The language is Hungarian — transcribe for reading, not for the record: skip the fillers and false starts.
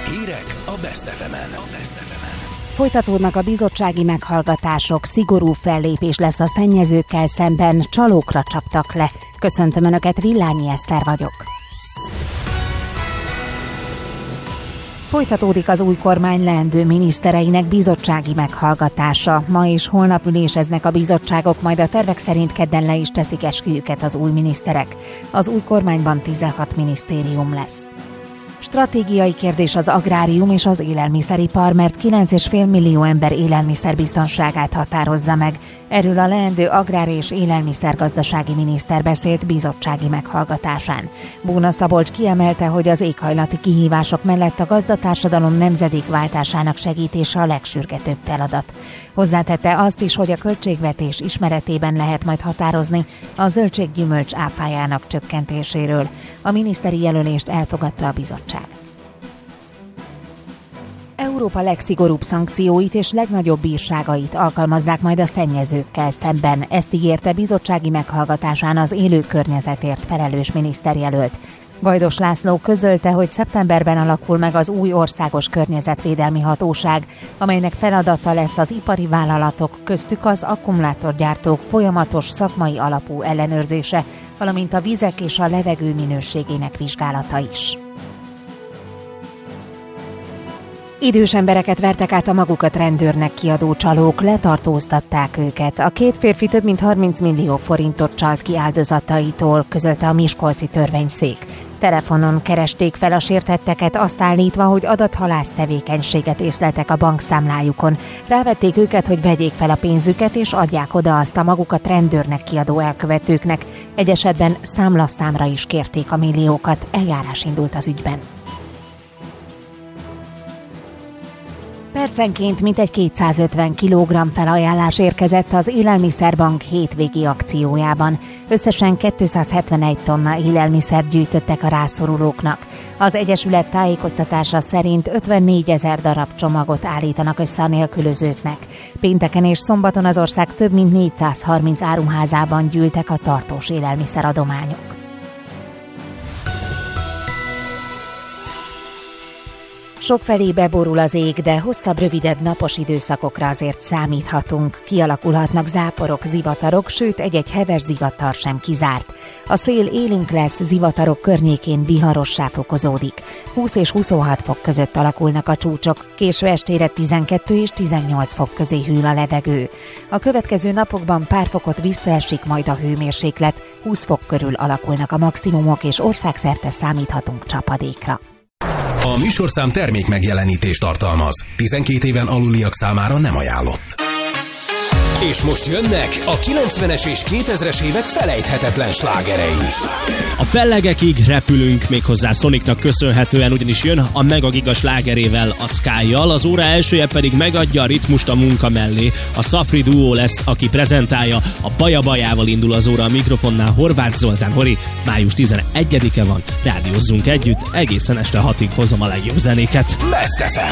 Hírek a Best FM-en. Folytatódnak a bizottsági meghallgatások, szigorú fellépés lesz a szennyezőkkel szemben, csalókra csaptak le. Köszöntöm Önöket, Villányi Eszter vagyok. Folytatódik az új kormány leendő minisztereinek bizottsági meghallgatása. Ma és holnap üléseznek a bizottságok, majd a tervek szerint kedden le is teszik esküjüket az új miniszterek. Az új kormányban 16 minisztérium lesz. Stratégiai kérdés az agrárium és az élelmiszeripar, mert 9,5 millió ember élelmiszerbiztonságát határozza meg. Erről a leendő agrár- és élelmiszergazdasági miniszter beszélt bizottsági meghallgatásán. Bóna Szabolcs kiemelte, hogy az éghajlati kihívások mellett a gazdatársadalom nemzedékváltásának segítése a legsürgetőbb feladat. Hozzátette azt is, hogy a költségvetés ismeretében lehet majd határozni a zöldség-gyümölcs áfájának csökkentéséről. A miniszteri jelölést elfogadta a bizottság. Európa legszigorúbb szankcióit és legnagyobb bírságait alkalmazzák majd a szennyezőkkel szemben. Ezt ígérte bizottsági meghallgatásán az élő környezetért felelős miniszterjelölt. Gajdos László közölte, hogy szeptemberben alakul meg az új országos környezetvédelmi hatóság, amelynek feladata lesz az ipari vállalatok, köztük az akkumulátorgyártók folyamatos szakmai alapú ellenőrzése, valamint a vizek és a levegő minőségének vizsgálata is. Idős embereket vertek át a magukat rendőrnek kiadó csalók, letartóztatták őket. A két férfi több mint 30 millió forintot csalt ki áldozataitól, közölte a miskolci törvényszék. Telefonon keresték fel a sértetteket, azt állítva, hogy adathalász tevékenységet észleltek a bankszámlájukon. Rávették őket, hogy vegyék fel a pénzüket és adják oda azt a magukat rendőrnek kiadó elkövetőknek. Egy esetben számlaszámra is kérték a milliókat, eljárás indult az ügyben. Percenként mintegy 250 kg felajánlás érkezett az Élelmiszerbank hétvégi akciójában. Összesen 271 tonna élelmiszert gyűjtöttek a rászorulóknak. Az Egyesület tájékoztatása szerint 54 000 darab csomagot állítanak össze a nélkülözőknek. Pénteken és szombaton az ország több mint 430 áruházában gyűltek a tartós élelmiszeradományok. Sokfelé beborul az ég, de hosszabb, rövidebb napos időszakokra azért számíthatunk. Kialakulhatnak záporok, zivatarok, sőt egy-egy heves zivatar sem kizárt. A szél élénk lesz, zivatarok környékén viharossá fokozódik. 20 és 26 fok között alakulnak a csúcsok, késő estére 12 és 18 fok közé hűl a levegő. A következő napokban pár fokot visszaesik majd a hőmérséklet, 20 fok körül alakulnak a maximumok, és országszerte számíthatunk csapadékra. A műsorszám termék megjelenítést tartalmaz. 12 éven aluliak számára nem ajánlott. És most jönnek a 90-es és 2000-es évek felejthetetlen slágerei. A fellegekig repülünk, méghozzá Sonicnak köszönhetően, ugyanis jön a Mega Giga slágerével, a Sky-jal, az óra elsője pedig megadja a ritmust a munka mellé. A Szafri duó lesz, aki prezentálja, a Baja Bajával indul az óra, a mikrofonnál Horváth Zoltán. Hori, május 11-e van, rádiózzunk együtt, egészen este 6-ig hozom a legjobb zenéket. Best FM.